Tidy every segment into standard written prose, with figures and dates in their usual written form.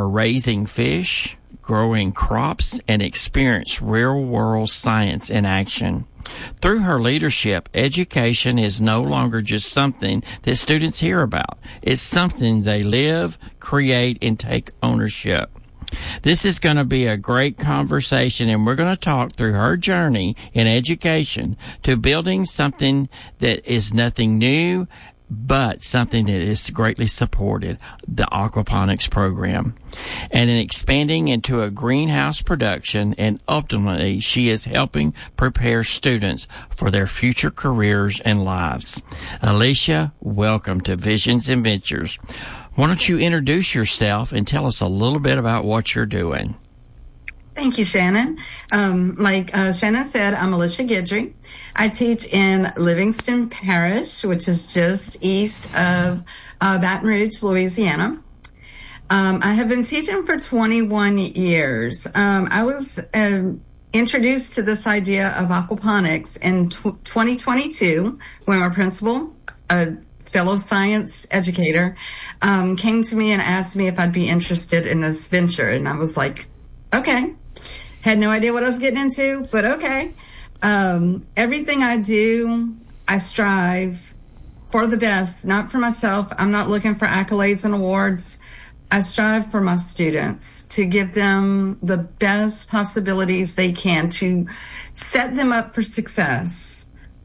raising fish, growing crops, and experience real-world science in action. Through her leadership, education is no longer just something that students hear about. It's something they live, create, and take ownership. This is going to be a great conversation, and we're going to talk through her journey in education to building something that is nothing new, but something that is greatly supported, the aquaponics program, and in expanding into a greenhouse production, and ultimately she is helping prepare students for their future careers and lives. Alicia, welcome to Visions and Ventures. Why don't you introduce yourself and tell us a little bit about what you're doing? Thank you, Shannon. Like Shannon said, I'm Alicia Guidry. I teach in Livingston Parish, which is just east of Baton Rouge, Louisiana. I have been teaching for 21 years. I was introduced to this idea of aquaponics in 2022 when my principal, a fellow science educator, came to me and asked me if I'd be interested in this venture. And I was like, okay. Had no idea what I was getting into, but okay. Everything I do, I strive for the best, not for myself. I'm not looking for accolades and awards. I strive for my students to give them the best possibilities they can to set them up for success.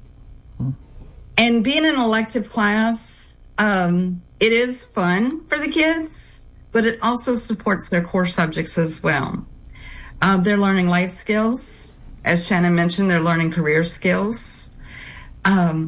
And being an elective class, it is fun for the kids, but it also supports their core subjects as well. They're learning life skills. As Shannon mentioned, they're learning career skills. And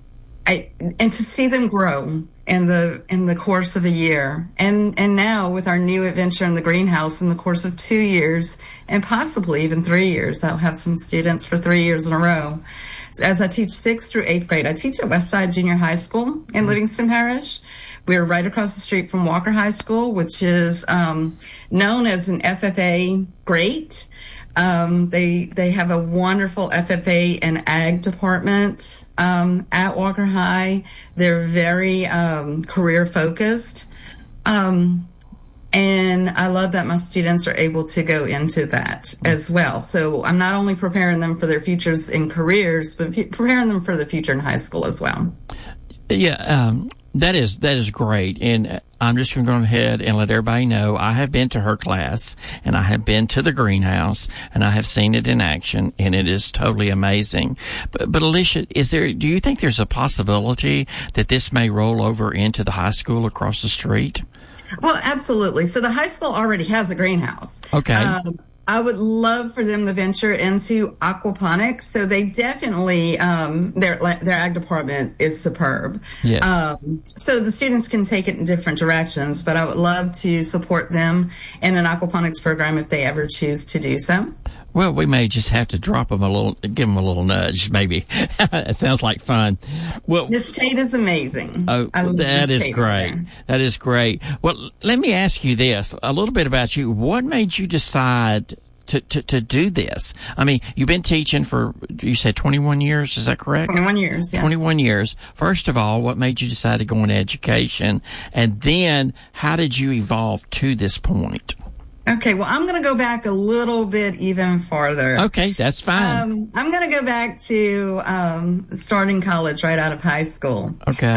to see them grow in the course of a year. And now with our new adventure in the greenhouse in the course of 2 years and possibly even 3 years, I'll have some students for 3 years in a row. So as I teach 6th through 8th grade, I teach at Westside Junior High School in Livingston Parish. We're right across the street from Walker High School, which is known as an FFA great. They have a wonderful FFA and ag department at Walker High. They're very career focused. And I love that my students are able to go into that as well. So I'm not only preparing them for their futures in careers, but preparing them for the future in high school as well. Yeah, that is great. And I'm just going to go ahead and let everybody know I have been to her class, and I have been to the greenhouse, and I have seen it in action, and it is totally amazing. But Alicia, do you think there's a possibility that this may roll over into the high school across the street? Well, absolutely. So the high school already has a greenhouse. Okay. I would love for them to venture into aquaponics. So they definitely, their ag department is superb. Yes. So the students can take it in different directions, but I would love to support them in an aquaponics program if they ever choose to do so. Well, we may just have to give them a little nudge, maybe. It sounds like fun. Well, Miss Tate is amazing. Oh, that is great. That is great. Well, let me ask you this, a little bit about you. What made you decide to do this? I mean, you've been teaching for, you said 21 years, is that correct? 21 years, yes. 21 years. First of all, what made you decide to go into education? And then, how did you evolve to this point? Okay, well, I'm going to go back a little bit even farther. Okay, that's fine. I'm going to go back to starting college right out of high school. Okay.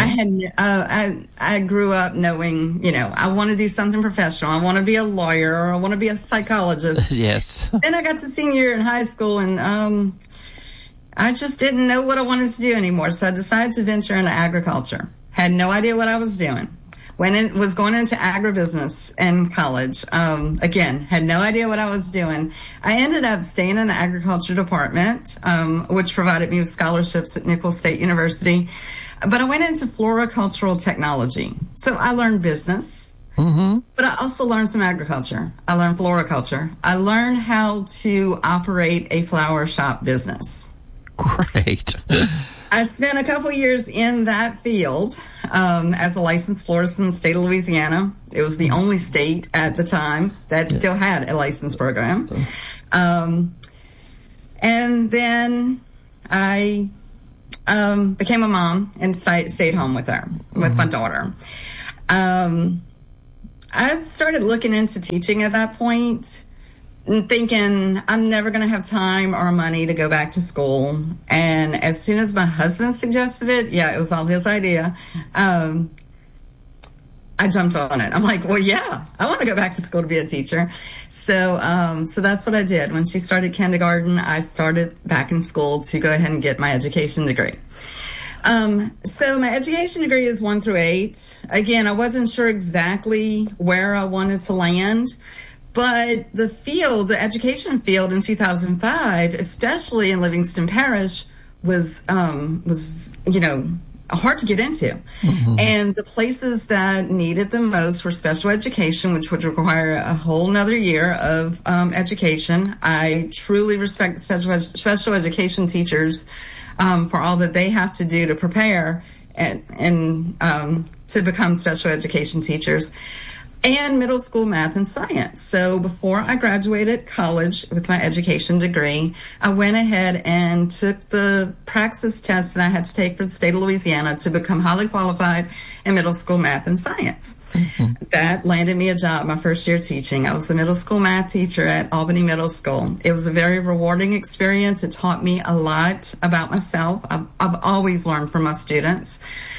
I grew up knowing, I want to do something professional. I want to be a lawyer, or I want to be a psychologist. Yes. Then I got to senior year in high school, and I just didn't know what I wanted to do anymore. So I decided to venture into agriculture. Had no idea what I was doing. Was going into agribusiness in college. Again, had no idea what I was doing. I ended up staying in the agriculture department, which provided me with scholarships at Nicholls State University. But I went into floricultural technology. So I learned business, but I also learned some agriculture. I learned floriculture. I learned how to operate a flower shop business. Great. I spent a couple years in that field as a licensed florist in the state of Louisiana. It was the only state at the time that still had a license program. And then I became a mom and stayed home with her, with my daughter. I started looking into teaching at that point and thinking I'm never going to have time or money to go back to school. And as soon as my husband suggested it, it was all his idea. I jumped on it. I'm like, well, yeah, I want to go back to school to be a teacher. So that's what I did. When she started kindergarten, I started back in school to go ahead and get my education degree. So my education degree is 1 through 8. Again, I wasn't sure exactly where I wanted to land, but the education field in 2005, especially in Livingston Parish, was hard to get into. Mm-hmm. And the places that needed the most were special education, which would require a whole nother year of education. I truly respect special education teachers for all that they have to do to prepare and to become special education teachers. And middle school math and science. So before I graduated college with my education degree, I went ahead and took the praxis test that I had to take for the state of Louisiana to become highly qualified in middle school math and science. Mm-hmm. That landed me a job my first year teaching. I was a middle school math teacher at Albany Middle School. It was a very rewarding experience. It taught me a lot about myself. I've always learned from my students.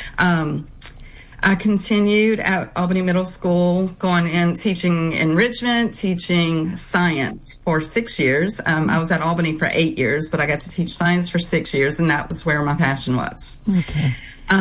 I continued at Albany Middle School, going in teaching enrichment, teaching science for 6 years. I was at Albany for 8 years, but I got to teach science for 6 years, and that was where my passion was. Okay.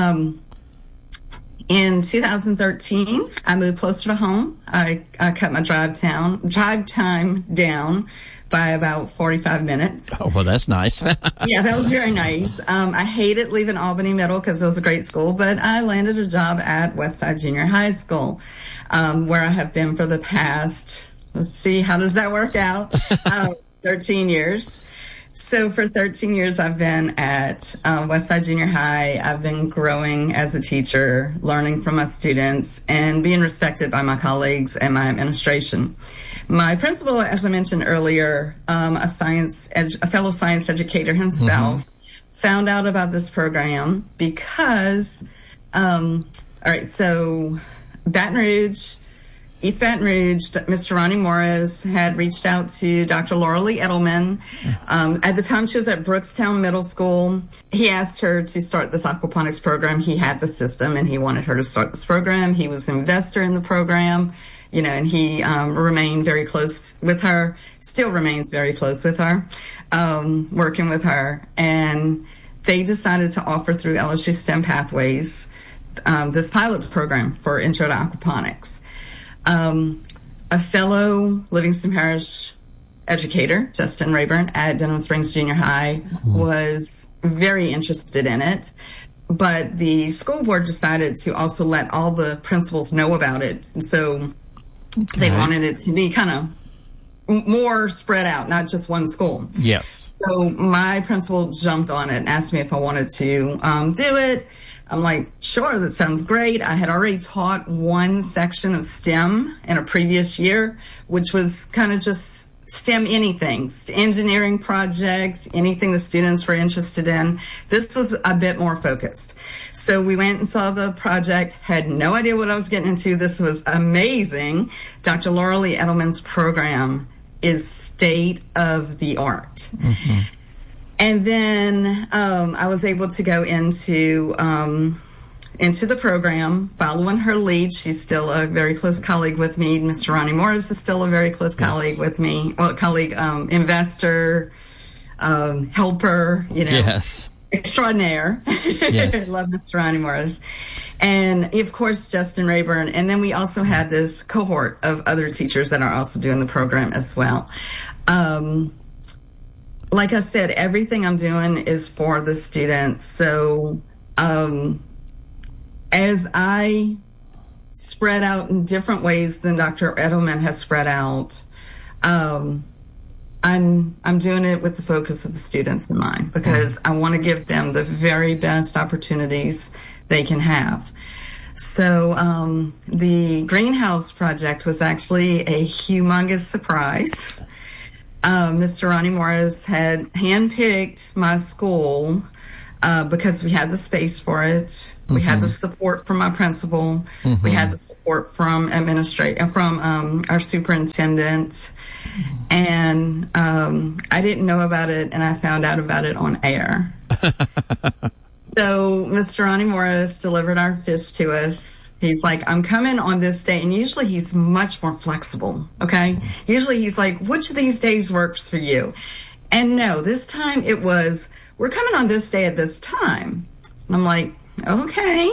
In 2013, I moved closer to home. I cut my drive time down by about 45 minutes. Oh, well, that's nice. Yeah, that was very nice. I hated leaving Albany Middle because it was a great school, but I landed a job at Westside Junior High School, where I have been for the past, let's see, how does that work out? 13 years. So for 13 years, I've been at Westside Junior High. I've been growing as a teacher, learning from my students, and being respected by my colleagues and my administration. My principal, as I mentioned earlier, a fellow science educator himself, found out about this program because, all right, so East Baton Rouge, Mr. Ronnie Morris had reached out to Dr. Laura Lee Edelman. At the time she was at Brookstown Middle School. He asked her to start this aquaponics program. He had the system and he wanted her to start this program. He was an investor in the program, and he remained very close with her, still remains very close with her, working with her. And they decided to offer through LSU STEM Pathways this pilot program for Intro to Aquaponics. A fellow Livingston Parish educator, Justin Rayburn at Denham Springs Junior High, was very interested in it, but the school board decided to also let all the principals know about it. So they wanted it to be kind of more spread out, not just one school. Yes. So my principal jumped on it and asked me if I wanted to do it. I'm like, sure, that sounds great. I had already taught one section of STEM in a previous year, which was kind of just STEM anything, engineering projects, anything the students were interested in. This was a bit more focused. So we went and saw the project, had no idea what I was getting into. This was amazing. Dr. Laura Lee Edelman's program is state of the art. Mm-hmm. And then I was able to go into the program, following her lead. She's still a very close colleague with me. Mr. Ronnie Morris is still a very close colleague with me. Well, investor, helper, Yes. Extraordinaire. Yes. I love Mr. Ronnie Morris. And, of course, Justin Rayburn. And then we also had this cohort of other teachers that are also doing the program as well. Like I said, everything I'm doing is for the students. So as I spread out in different ways than Dr. Edelman has spread out, I'm doing it with the focus of the students in mind, because I want to give them the very best opportunities they can have. So the greenhouse project was actually a humongous surprise. Mr. Ronnie Morris had handpicked my school because we had the space for it. We had the support from my principal. We had the support from our superintendent. And I didn't know about it, and I found out about it on air. So Mr. Ronnie Morris delivered our fish to us. He's like, I'm coming on this day. And usually he's much more flexible, okay? Usually he's like, which of these days works for you? And no, this time it was, we're coming on this day at this time. And I'm like, okay.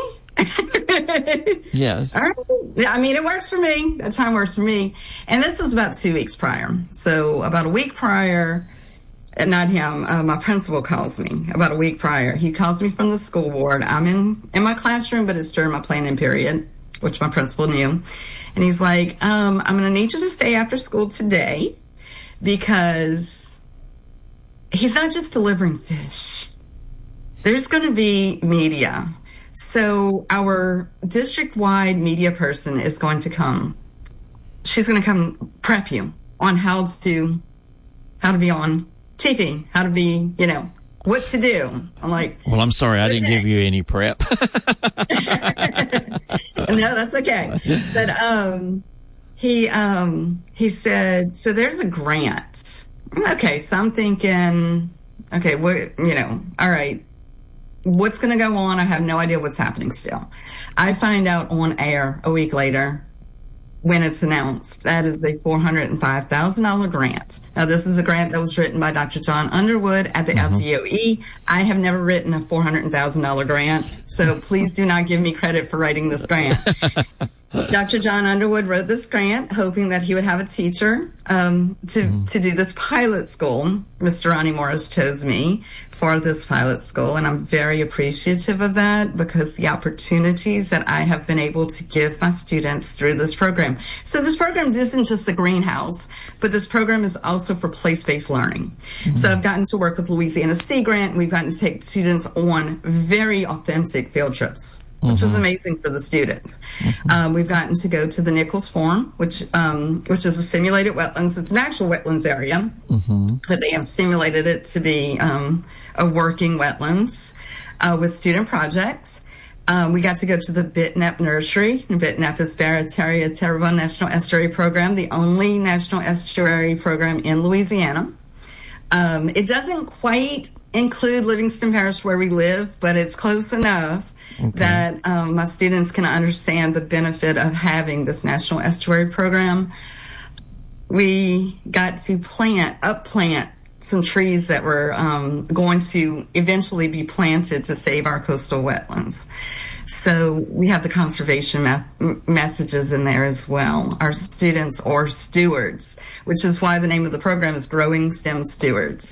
Yes. All right. I mean, it works for me. That time works for me. And this was about 2 weeks prior. So about a week prior, not him, my principal calls me about a week prior. He calls me from the school board. I'm in my classroom, but it's during my planning period, which my principal knew. And he's like, I'm going to need you to stay after school today because he's not just delivering fish. There's going to be media. So our district-wide media person is going to come. She's going to come prep you on how to be on TV, how to be, what to do. I'm like, well, I'm sorry, I didn't give you any prep. No, that's okay. But he said, so there's a grant. Okay, so I'm thinking, okay, all right. What's going to go on? I have no idea what's happening still. I find out on air a week later when it's announced. That is a $405,000 grant. Now, this is a grant that was written by Dr. John Underwood at the LDOE. I have never written a $400,000 grant, so please do not give me credit for writing this grant. Dr. John Underwood wrote this grant, hoping that he would have a teacher to do this pilot school. Mr. Ronnie Morris chose me for this pilot school, and I'm very appreciative of that because the opportunities that I have been able to give my students through this program. So this program isn't just a greenhouse, but this program is also for place-based learning. So I've gotten to work with Louisiana Sea Grant, and we've gotten to take students on very authentic field trips, which is amazing for the students. We've gotten to go to the Nichols Farm, which is a simulated wetlands. It's an actual wetlands area, but they have simulated it to be a working wetlands with student projects. We got to go to the Bitnep Nursery. Bitnep is Barataria Terrebonne National Estuary Program, the only national estuary program in Louisiana. It doesn't quite include Livingston Parish where we live, but it's close enough that my students can understand the benefit of having this national estuary program. We got to upplant some trees that were going to eventually be planted to save our coastal wetlands. So we have the conservation messages in there as well. Our students are stewards, which is why the name of the program is Growing STEM Stewards.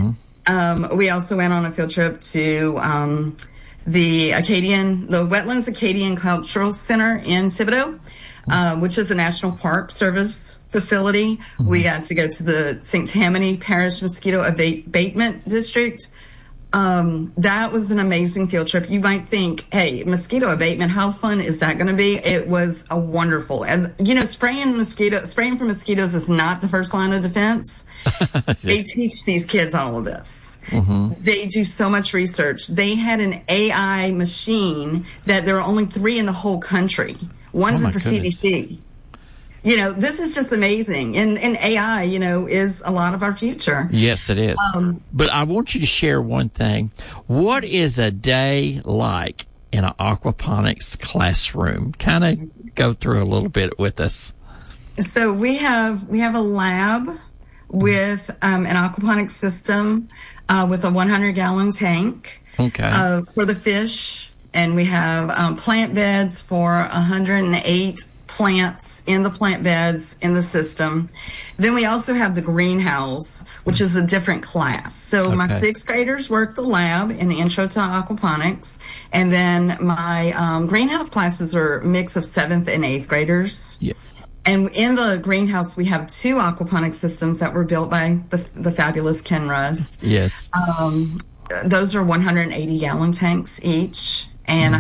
We also went on a field trip to the Wetlands Acadian Cultural Center in Thibodaux, which is a National Park Service facility. We got to go to the St. Tammany Parish Mosquito Abatement District. That was an amazing field trip. You might think, hey, mosquito abatement, how fun is that going to be? It was a wonderful. And, spraying for mosquitoes is not the first line of defense. They teach these kids all of this. They do so much research. They had an AI machine that there are only 3 in the whole country. One's at the CDC. This is just amazing. And AI, is a lot of our future. Yes, it is. But I want you to share one thing. What is a day like in an aquaponics classroom? Kind of go through a little bit with us. So we have a lab with an aquaponics system with a 100-gallon tank for the fish. And we have plant beds for 108 plants in the plant beds in the system. Then we also have the greenhouse, which is a different class. So my 6th graders work the lab in Intro to Aquaponics. And then my greenhouse classes are a mix of 7th and 8th graders. Yeah. And in the greenhouse, we have 2 aquaponics systems that were built by the fabulous Ken Rust. Yes. Those are 180-gallon tanks each. And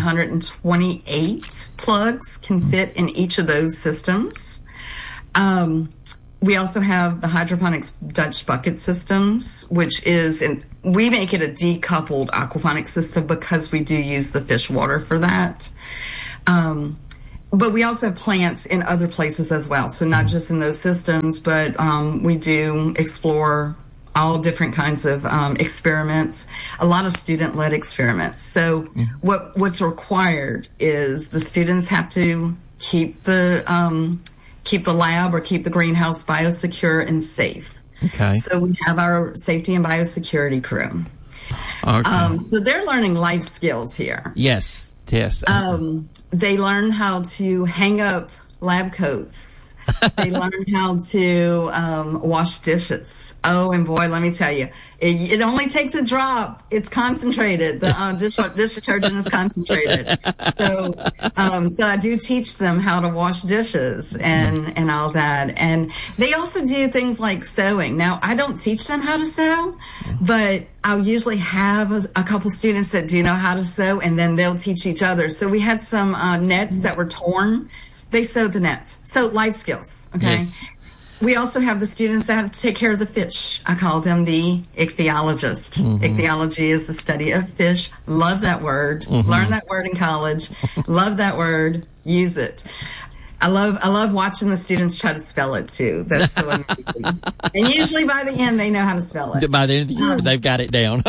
128 plugs can fit in each of those systems. We also have the hydroponics Dutch bucket systems, which is, we make it a decoupled aquaponics system because we do use the fish water for that. But we also have plants in other places as well. So not just in those systems, but we do explore all different kinds of experiments, a lot of student-led experiments. So what's required is the students have to keep the lab or keep the greenhouse biosecure and safe. Okay. So we have our safety and biosecurity crew. Okay. So they're learning life skills here. Yes. They learn how to hang up lab coats. They learn how to wash dishes. Oh, and boy, let me tell you, it only takes a drop. It's concentrated. The dish detergent is concentrated. So I do teach them how to wash dishes and all that. And they also do things like sewing. Now, I don't teach them how to sew, but I'll usually have a couple students that do know how to sew, and then they'll teach each other. So we had some nets that were torn. They sewed the nets. So life skills, okay? Yes. We also have the students that have to take care of the fish. I call them the ichthyologist. Ichthyology is the study of fish. Love that word. Learn that word in college. Love that word. Use it. I love watching the students try to spell it too. That's so amazing. And usually by the end, they know how to spell it. By the end of the year, they've got it down.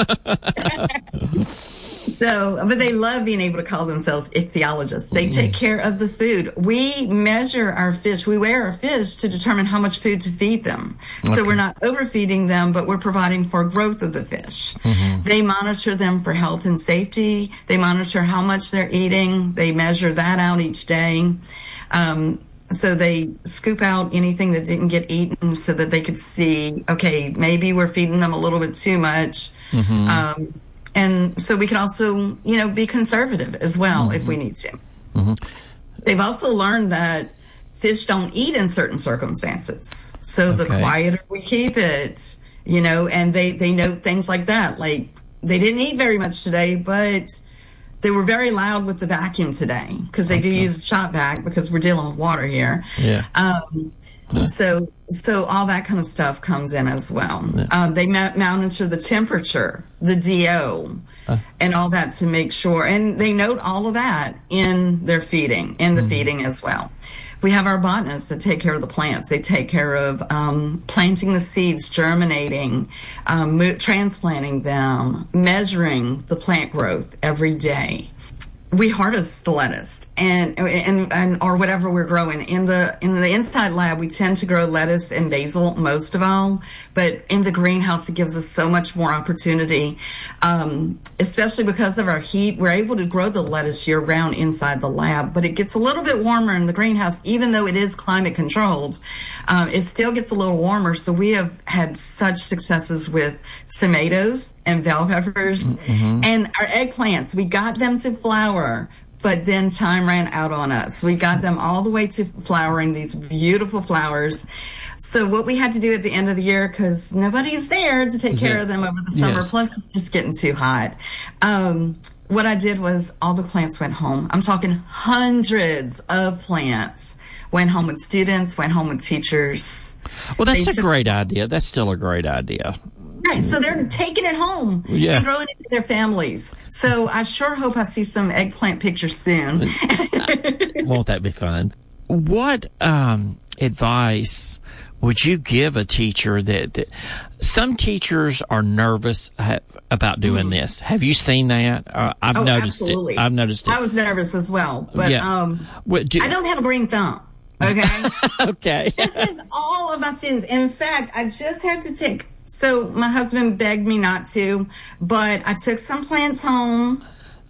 But they love being able to call themselves ichthyologists. They take care of the food. We measure our fish. We weigh our fish to determine how much food to feed them. Okay. So we're not overfeeding them, but we're providing for growth of the fish. They monitor them for health and safety. They monitor how much they're eating. They measure that out each day. So they scoop out anything that didn't get eaten so that they could see, okay, maybe we're feeding them a little bit too much. And so we can also, be conservative as well if we need to. They've also learned that fish don't eat in certain circumstances. So the quieter we keep it, and they note things like that. Like, they didn't eat very much today, but they were very loud with the vacuum today because they do use a shop vac because we're dealing with water here. Yeah. So all that kind of stuff comes in as well. They monitor the temperature, the DO, and all that to make sure. And they note all of that in their feeding, feeding as well. We have our botanists that take care of the plants. They take care of planting the seeds, germinating, transplanting them, measuring the plant growth every day. We harvest the lettuce and or whatever we're growing. In the inside lab, we tend to grow lettuce and basil most of all, but in the greenhouse, it gives us so much more opportunity. Especially because of our heat, we're able to grow the lettuce year round inside the lab, but it gets a little bit warmer in the greenhouse, even though it is climate controlled. It still gets a little warmer. So we have had such successes with tomatoes and bell peppers and our eggplants. We got them to flower, but then time ran out on us. We got them all the way to flowering, these beautiful flowers. So what we had to do at the end of the year, because nobody's there to take care of them over the summer, plus it's just getting too hot. What I did was all the plants went home. I'm talking hundreds of plants went home with students, went home with teachers. Well, that's a great idea. That's still a great idea. Right, so they're taking it home and growing it with their families. So I sure hope I see some eggplant pictures soon. Won't that be fun? What advice would you give a teacher that some teachers are nervous about doing this? Have you seen that? I've noticed absolutely. it. I've noticed it. I was nervous as well, but I don't have a green thumb. Okay. Okay. This is all of my students. In fact, I just had to take. So my husband begged me not to, but I took some plants home.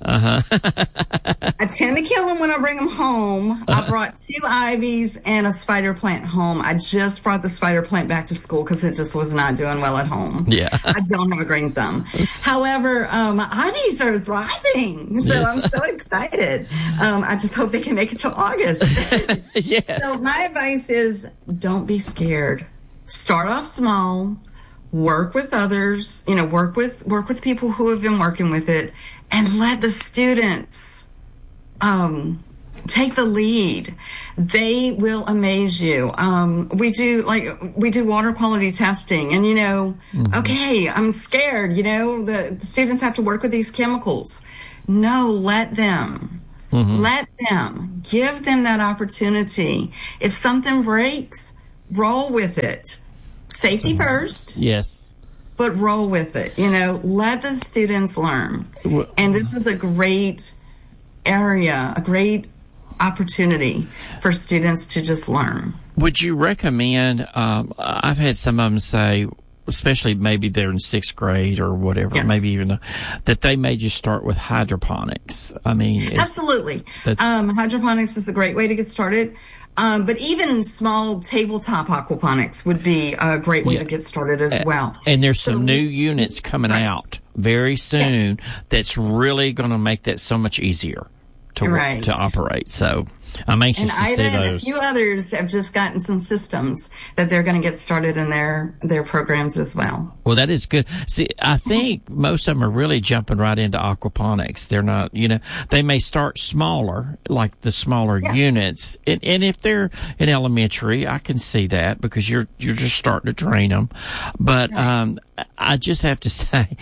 I tend to kill them when I bring them home. I brought 2 ivies and a spider plant home. I just brought the spider plant back to school because it just was not doing well at home. Yeah. I don't have a green thumb. However, my ivies are thriving. So I'm so excited. I just hope they can make it till August. So my advice is don't be scared. Start off small. Work with others, work with people who have been working with it, and let the students take the lead. They will amaze you. We do water quality testing, and okay, I'm scared. The students have to work with these chemicals. No, let them. Let them. Give them that opportunity. If something breaks, roll with it. Safety first. Yes. But roll with it. Let the students learn. And this is a great area, a great opportunity for students to just learn. Would you recommend, I've had some of them say, especially maybe they're in 6th grade or whatever, yes. maybe even that they may just start with hydroponics. I mean, absolutely. Hydroponics is a great way to get started. But even small tabletop aquaponics would be a great way to get started as well. And there's some new units coming out very soon that's really going to make that so much easier to operate. So I'm anxious to see those. And a few others have just gotten some systems that they're going to get started in their programs as well. Well, that is good. See, I think most of them are really jumping right into aquaponics. They're not, they may start smaller, like the smaller units. And if they're in elementary, I can see that because you're just starting to train them. But I just have to say,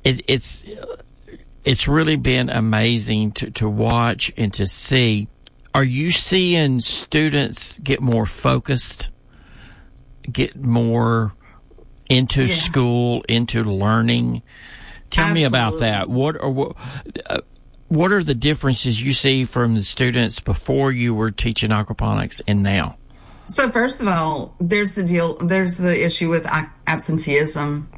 it's really been amazing to watch and to see. Are you seeing students get more focused, get more into school, into learning? Tell me about that. What are the differences you see from the students before you were teaching aquaponics and now? So first of all, there's the issue with absenteeism.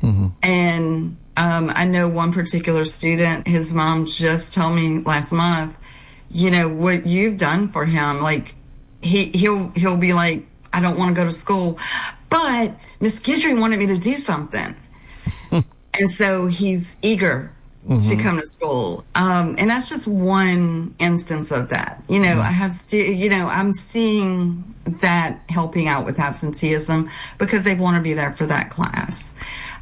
And I know one particular student, his mom just told me last month, what you've done for him, like he'll be like, I don't want to go to school, but Miss Guidry wanted me to do something. And so he's eager to come to school. And that's just one instance of that. I have I'm seeing that helping out with absenteeism because they want to be there for that class.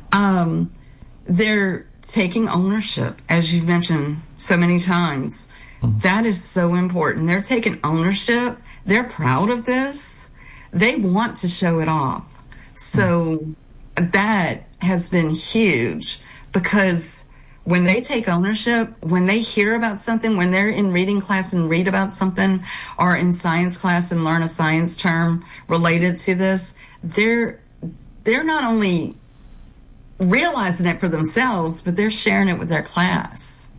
They're taking ownership, as you've mentioned so many times. That is so important. They're taking ownership. They're proud of this. They want to show it off. So that has been huge because when they take ownership, when they hear about something, when they're in reading class and read about something or in science class and learn a science term related to this, they're not only realizing it for themselves, but they're sharing it with their class.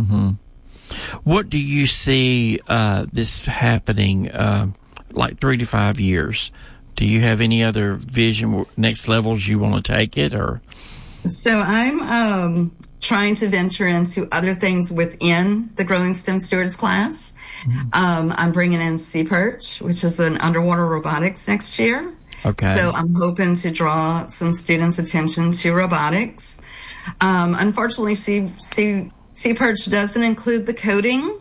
What do you see this happening like 3 to 5 years? Do you have any other vision, next levels you want to take it? Or So I'm trying to venture into other things within the Growing STEM Stewards class. I'm bringing in Sea Perch, which is an underwater robotics next year. Okay. So I'm hoping to draw some students' attention to robotics. Unfortunately, Sea Perch doesn't include the coding.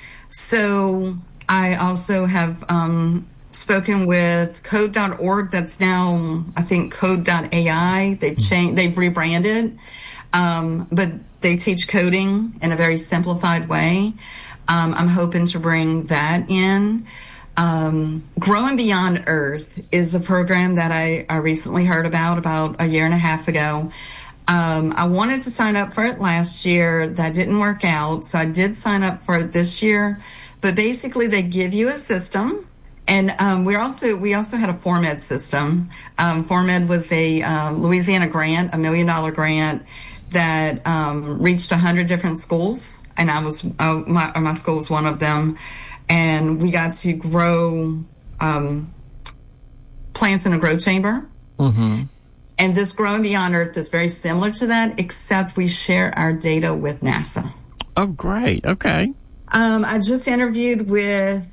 So I also have spoken with code.org. That's now, I think, code.ai. They've rebranded. But they teach coding in a very simplified way. I'm hoping to bring that in. Growing Beyond Earth is a program that I recently heard about a year and a half ago. I wanted to sign up for it last year. That didn't work out. So I did sign up for it this year. But basically they give you a system. And we also had a FormEd system. FormEd was a Louisiana grant, $1 million grant that reached 100 different schools, and I was my school was one of them. And we got to grow plants in a grow chamber. And this Growing Beyond Earth is very similar to that, except we share our data with NASA. Oh, great. Okay. I just interviewed with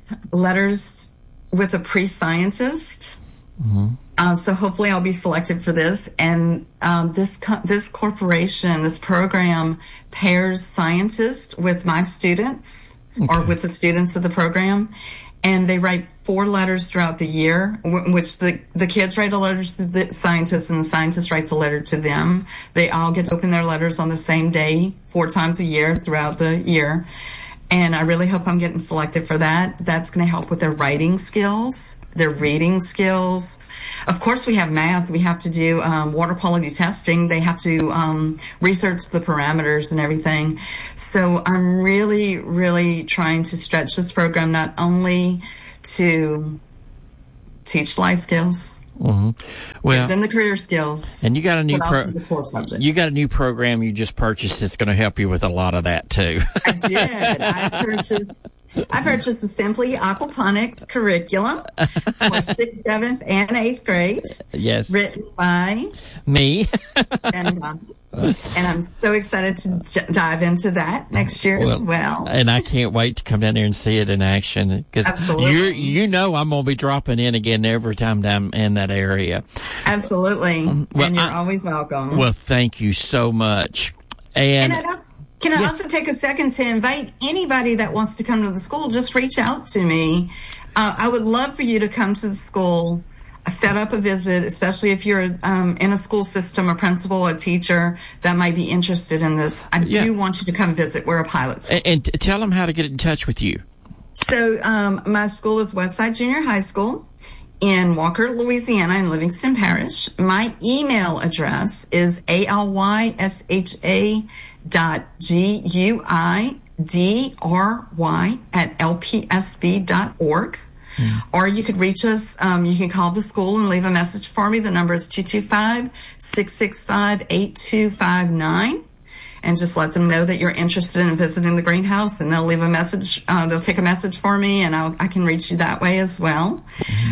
a pre-scientist. So hopefully I'll be selected for this. And this corporation, this program pairs scientists with my students or with the students of the program. And they write 4 letters throughout the year, which the kids write a letter to the scientists and the scientist writes a letter to them. They all get to open their letters on the same day, 4 times a year throughout the year. And I really hope I'm getting selected for that. That's going to help with their writing skills, their reading skills. Of course, we have math. We have to do water quality testing. They have to research the parameters and everything. So I'm really, really trying to stretch this program not only to teach life skills, well, then the career skills, and you got a new you got a new program you just purchased that's going to help you with a lot of that too. I did. I purchased the Simply Aquaponics curriculum for 6th, 7th, and 8th grade. Yes, written by me. And I'm so excited to dive into that next year as well. And I can't wait to come down there and see it in action, because you know I'm going to be dropping in again every time I'm in that area. Absolutely. Well, and you're always welcome. Well, thank you so much. And can I also take a second to invite anybody that wants to come to the school? Just reach out to me. I would love for you to come to the school, set up a visit, especially if you're in a school system, a principal, a teacher that might be interested in this. I do want you to come visit. We're a pilot school. And tell them how to get in touch with you. So my school is Westside Junior High School in Walker, Louisiana, in Livingston Parish. My email address is alysha.guidry@lpsb.org. Or you could reach us, you can call the school and leave a message for me. The number is 225-665-8259. And just let them know that you're interested in visiting the greenhouse, and they'll leave a message. They'll take a message for me, and I can reach you that way as well.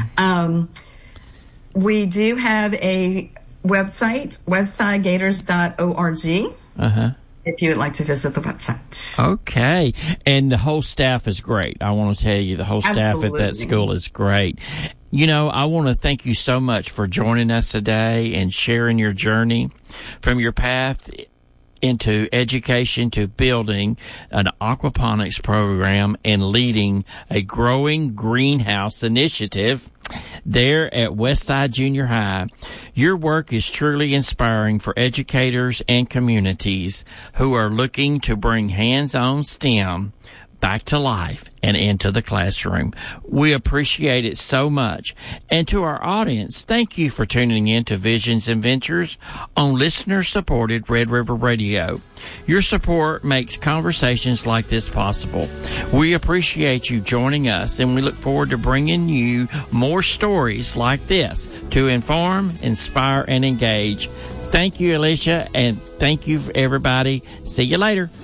We do have a website, westsidegators.org. If you would like to visit the website. Okay. And the whole staff is great. I want to tell you, the whole staff at that school is great. You know, I want to thank you so much for joining us today and sharing your journey from your path into education to building an aquaponics program and leading a growing greenhouse initiative there at Westside Junior High. Your work is truly inspiring for educators and communities who are looking to bring hands-on STEM back to life and into the classroom. We appreciate it so much. And to our audience, thank you for tuning in to Visions and Ventures on listener-supported Red River Radio. Your support makes conversations like this possible. We appreciate you joining us, and we look forward to bringing you more stories like this to inform, inspire, and engage. Thank you, Alicia, and thank you, everybody. See you later.